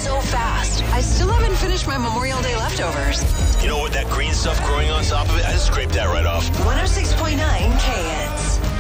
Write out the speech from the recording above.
so fast. I still haven't finished my Memorial Day leftovers. You know what, that green stuff growing on top of it, I just scraped that right